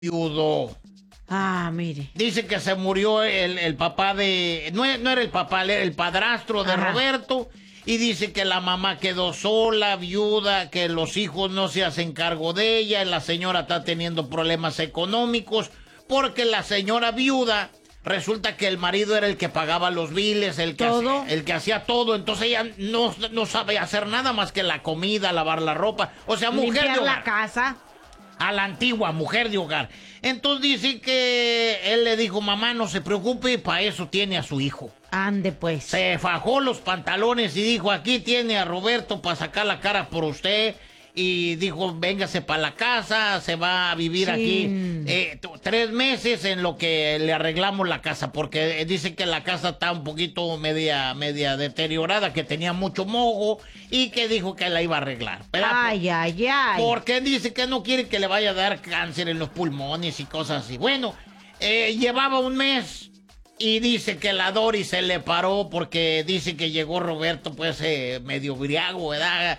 viudó. Ah, mire. Dice que se murió el papá de... No era el papá, era el padrastro de Roberto. Y dice que la mamá quedó sola, viuda, que los hijos no se hacen cargo de ella. La señora está teniendo problemas económicos porque la señora viuda... Resulta que el marido era el que pagaba los biles, el que hacía todo. Entonces ella no sabe hacer nada más que la comida, lavar la ropa. O sea, mujer de hogar. La casa. A la antigua, mujer de hogar. Entonces dice que él le dijo, mamá, no se preocupe, para eso tiene a su hijo. Ande pues. Se fajó los pantalones y dijo, aquí tiene a Roberto para sacar la cara por usted. Y dijo, véngase para la casa, se va a vivir aquí 3 meses en lo que le arreglamos la casa, porque dice que la casa está un poquito media deteriorada, que tenía mucho moho y que dijo que la iba a arreglar. Ay. Porque dice que no quiere que le vaya a dar cáncer en los pulmones y cosas así. Bueno, llevaba un mes. Y dice que la Doris se le paró porque dice que llegó Roberto pues medio briago, ¿verdad?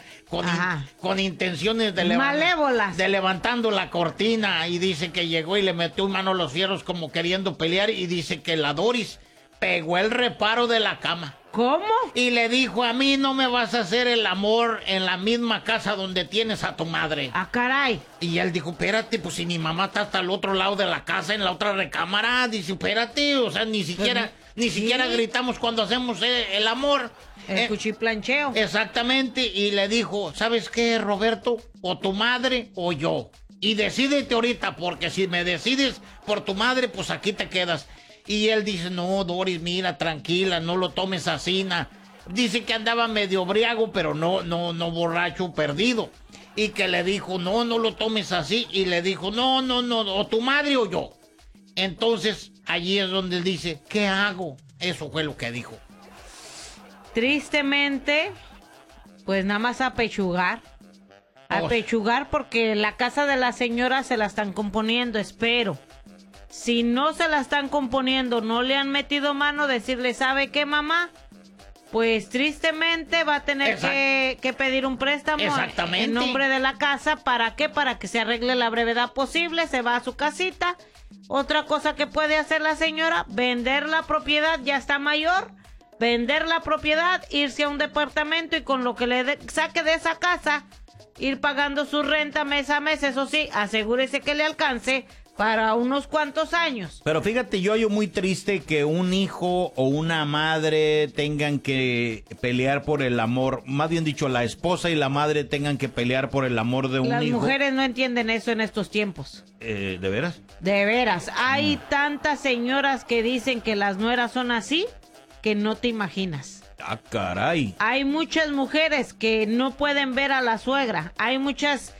Con intenciones de malévolas. De levantando la cortina. Y dice que llegó y le metió mano a los fierros como queriendo pelear. Y dice que la Doris pegó el reparo de la cama. ¿Cómo? Y le dijo, a mí no me vas a hacer el amor en la misma casa donde tienes a tu madre. Ah, caray. Y él dijo, espérate, pues si mi mamá está hasta el otro lado de la casa, en la otra recámara. Dice, espérate, o sea, ni siquiera gritamos cuando hacemos el amor. El cuchiplancheo. Exactamente, y le dijo, ¿sabes qué, Roberto? O tu madre o yo. Y decídete ahorita, porque si me decides por tu madre, pues aquí te quedas. Y él dice, no, Doris, mira, tranquila, no lo tomes así, Dice que andaba medio briago, pero no borracho, perdido. Y que le dijo, no lo tomes así. Y le dijo, no, o tu madre o yo. Entonces, allí es donde él dice, ¿qué hago? Eso fue lo que dijo. Tristemente, pues nada más apechugar. Apechugar porque la casa de la señora se la están componiendo, espero. Si no se la están componiendo, no le han metido mano, decirle, ¿sabe qué, mamá? Pues tristemente va a tener que pedir un préstamo en nombre de la casa. ¿Para qué? Para que se arregle la brevedad posible, se va a su casita. Otra cosa que puede hacer la señora, vender la propiedad, ya está mayor, vender la propiedad, irse a un departamento y con lo que le saque de esa casa, ir pagando su renta mes a mes. Eso sí, asegúrese que le alcance para unos cuantos años. Pero fíjate, yo hallo muy triste que un hijo o una madre tengan que pelear por el amor, más bien dicho, la esposa y la madre tengan que pelear por el amor de un hijo. Las mujeres no entienden eso en estos tiempos. ¿De veras? De veras, hay tantas señoras que dicen que las nueras son así, que no te imaginas. Ah, caray. Hay muchas mujeres que no pueden ver a la suegra, hay muchas...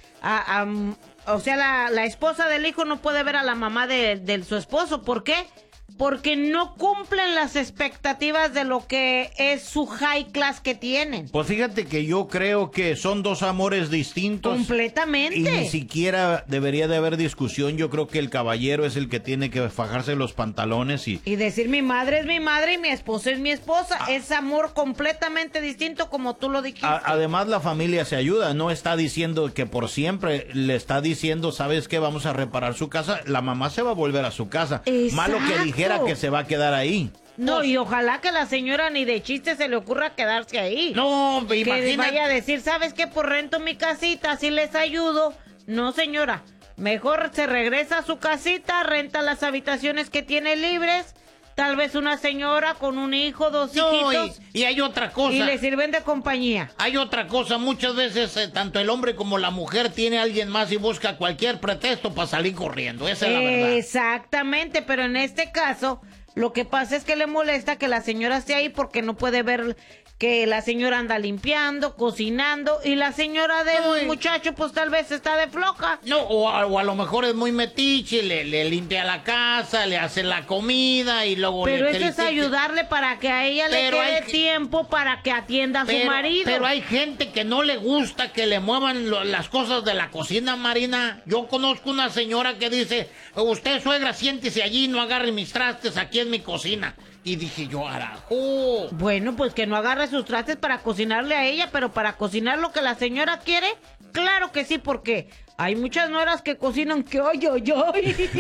O sea, la esposa del hijo no puede ver a la mamá de su esposo. ¿Por qué? Porque no cumplen las expectativas de lo que es su high class que tienen. Pues fíjate que yo creo que son dos amores distintos. Completamente. Y ni siquiera debería de haber discusión. Yo creo que el caballero es el que tiene que fajarse los pantalones y decir, mi madre es mi madre y mi esposa es mi esposa. Es amor completamente distinto, como tú lo dijiste. Además, la familia se ayuda. No está diciendo que por siempre, le está diciendo, ¿sabes qué? Vamos a reparar su casa. La mamá se va a volver a su casa. Exacto. Malo que dijera que se va a quedar ahí. No, y ojalá que la señora ni de chiste se le ocurra quedarse ahí. No, imagínate. Que vaya a decir, ¿sabes qué? Por rento mi casita, así les ayudo. No, señora. Mejor se regresa a su casita, renta las habitaciones que tiene libres. Tal vez una señora con un hijo, 2 hijitos. Y hay otra cosa. Y le sirven de compañía. Hay otra cosa. Muchas veces tanto el hombre como la mujer tiene a alguien más y busca cualquier pretexto para salir corriendo. Esa es la verdad. Exactamente, pero en este caso, lo que pasa es que le molesta que la señora esté ahí porque no puede ver que la señora anda limpiando, cocinando, y la señora del muchacho pues tal vez está de floja. No, o a lo mejor es muy metiche, le limpia la casa, le hace la comida y luego pero le eso es ayudarle para que a ella le quede tiempo para que atienda a su marido. Pero hay gente que no le gusta que le muevan las cosas de la cocina, Marina. Yo conozco una señora que dice, usted, suegra, siéntese allí, no agarre mis trastes aquí en mi cocina. Y dije yo, arajo. Bueno, pues que no agarre sus trastes para cocinarle a ella, pero para cocinar lo que la señora quiere, claro que sí, porque Hay muchas nueras que cocinan que oy, oy, oy.